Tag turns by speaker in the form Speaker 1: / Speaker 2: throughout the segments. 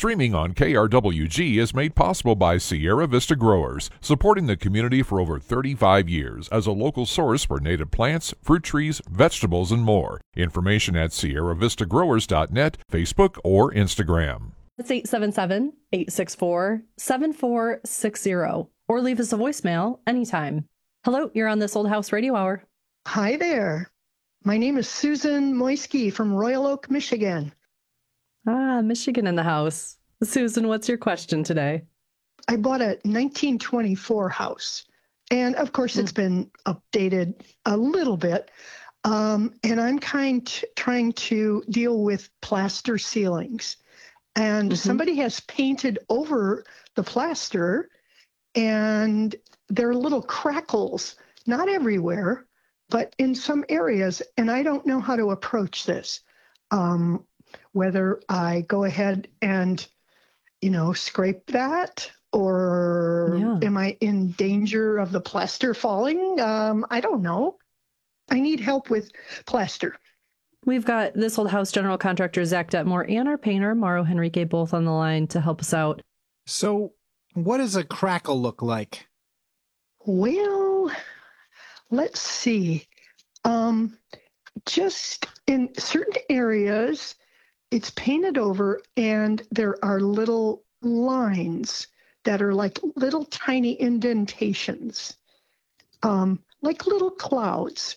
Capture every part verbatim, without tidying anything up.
Speaker 1: Streaming on K R W G is made possible by Sierra Vista Growers, supporting the community for over thirty-five years as a local source for native plants, fruit trees, vegetables, and more. Information at sierra vista growers dot net, Facebook, or Instagram.
Speaker 2: It's eight seven seven, eight six four, seven four six zero, or leave us a voicemail anytime. Hello, you're on This Old House Radio Hour.
Speaker 3: Hi there. My name is Susan Moisky from Royal Oak, Michigan.
Speaker 2: Ah, Michigan in the house. Susan, what's your question today?
Speaker 3: I bought a nineteen twenty-four house, and of course it's been updated a little bit, um, and I'm kind t- trying to deal with plaster ceilings. And mm-hmm. somebody has painted over the plaster, and there are little crackles, not everywhere, but in some areas, and I don't know how to approach this. Um, whether I go ahead and, you know, scrape that, or yeah. am I in danger of the plaster falling? Um, I don't know. I need help with plaster.
Speaker 2: We've got This Old House general contractor Zach Detmore and our painter, Mauro Henrique, both on the line to help us out.
Speaker 4: So what does a crackle look like?
Speaker 3: Well, let's see. Um, just in certain areas, it's painted over, and there are little lines that are like little tiny indentations, um, like little clouds.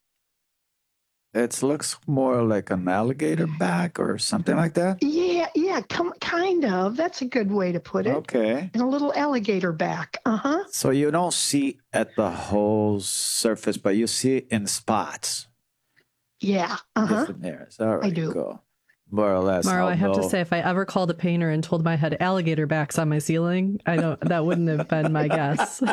Speaker 5: It looks more like an alligator back or something like that?
Speaker 3: Yeah, yeah, com- kind of. That's a good way to put it.
Speaker 5: Okay.
Speaker 3: And a little alligator back. Uh-huh.
Speaker 5: So you don't see at the whole surface, but you see it in spots.
Speaker 3: Yeah, uh-huh.
Speaker 5: Different areas. All right,
Speaker 3: I do.
Speaker 5: Cool. More or less.
Speaker 2: Mauro, I have
Speaker 5: know.
Speaker 2: to say, if I ever called a painter and told him I had alligator backs on my ceiling, I don't. That wouldn't have been my guess.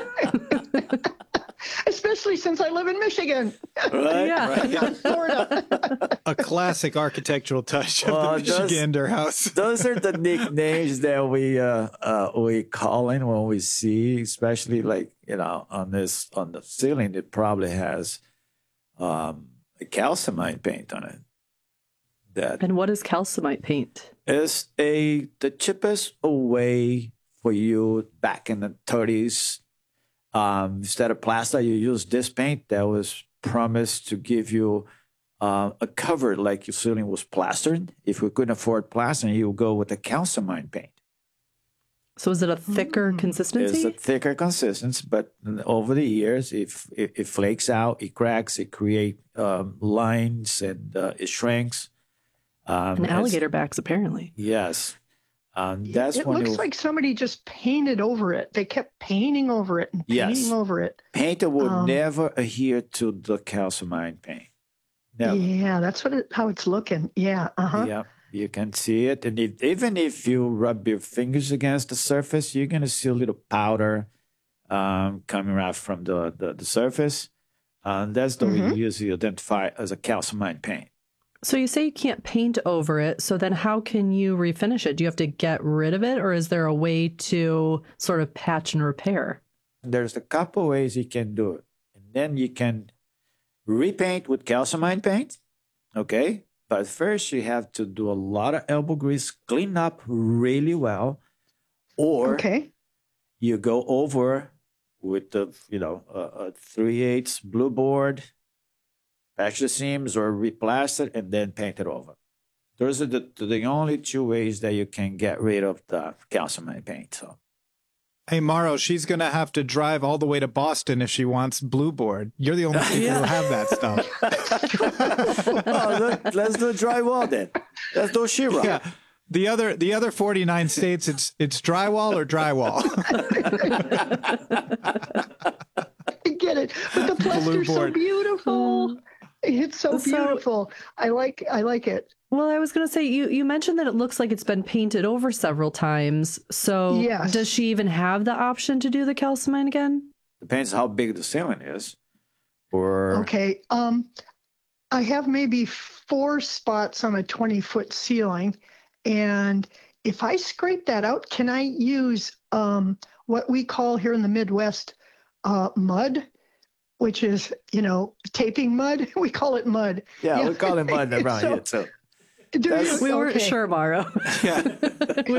Speaker 3: Especially since I live in Michigan.
Speaker 5: Right?
Speaker 2: Yeah.
Speaker 5: Right.
Speaker 3: Not Florida.
Speaker 4: A classic architectural touch of
Speaker 5: Well,
Speaker 4: the Michigander house.
Speaker 5: Those are the nicknames that we uh, uh, we call in when we see, especially like, you know, on this on the ceiling, it probably has um, a calcimine paint on it. That
Speaker 2: And what is calcimite paint?
Speaker 5: is a the cheapest way for you back in the thirties. Um, instead of plaster, you use this paint that was promised to give you uh, a cover like your ceiling was plastered. If you couldn't afford plastering, you would go with a calcimine paint.
Speaker 2: So is it a thicker
Speaker 3: Mm.
Speaker 2: consistency?
Speaker 5: It's a thicker consistency, but over the years, if it, it flakes out, it cracks, it creates um, lines, and uh, it shrinks. Um,
Speaker 2: and
Speaker 5: it's-
Speaker 2: alligator backs, apparently.
Speaker 5: Yes. Um, that's
Speaker 3: It
Speaker 5: when
Speaker 3: looks
Speaker 5: you,
Speaker 3: like somebody just painted over it. They kept painting over it and painting
Speaker 5: Yes.
Speaker 3: over it.
Speaker 5: painter would
Speaker 3: um,
Speaker 5: never adhere to the calcimine paint. Never.
Speaker 3: Yeah, that's what it, how it's looking. Yeah, uh-huh.
Speaker 5: Yeah, you can see it. And it, even if you rub your fingers against the surface, you're going to see a little powder um, coming out from the, the, the surface. And that's the way
Speaker 3: Mhm.
Speaker 5: you usually identify as a calcimine paint.
Speaker 2: So you say you can't paint over it. So then how can you refinish it? Do you have to get rid of it, or is there a way to sort of patch and repair?
Speaker 5: There's a couple ways you can do it. And then you can repaint with calcimine paint, okay? But first you have to do a lot of elbow grease, clean up really well, or
Speaker 3: Okay.
Speaker 5: you go over with the, you know, a, a three eighths blue board, patch the seams or replaster, and then paint it over. Those are the, the only two ways that you can get rid of the calcimine paint. So.
Speaker 4: Hey, Mauro, she's going to have to drive all the way to Boston if she wants Blue Board. You're the only people who have that stuff.
Speaker 5: Oh, look, let's do drywall then. Let's do sheetrock.
Speaker 4: Yeah. The other the other forty-nine states, it's it's drywall or drywall.
Speaker 3: I get it. But the plaster's so
Speaker 4: board.
Speaker 3: beautiful. It's so
Speaker 2: So-
Speaker 3: beautiful. I like I like it.
Speaker 2: Well, I was going to say, you, you mentioned that it looks like it's been painted over several times. So
Speaker 3: Yes.
Speaker 2: does she even have the option to do the calcimine again?
Speaker 5: Depends how big the ceiling is. Or
Speaker 3: Okay. Um, I have maybe four spots on a twenty-foot ceiling, and if I scrape that out, can I use um, what we call here in the Midwest uh, mud, which is, you know, taping mud? We call it mud.
Speaker 5: yeah, we call it mud around
Speaker 3: So-
Speaker 5: here too.
Speaker 3: Do
Speaker 5: That's-
Speaker 3: you?
Speaker 2: We weren't
Speaker 3: Okay.
Speaker 2: sure, Mauro.
Speaker 4: Yeah.